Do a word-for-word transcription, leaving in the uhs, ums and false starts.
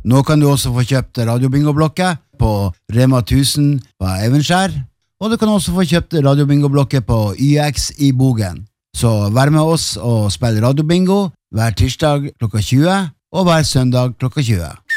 Nå kan du også få kjøpt radiobingo-blokket på Rema tusen på Evenskjær, og du kan også få kjøpt radiobingo-blokket på Y X i Bogen. Så vær med oss og spill radiobingo hver tirsdag klokka tjue og hver søndag klokka tjue.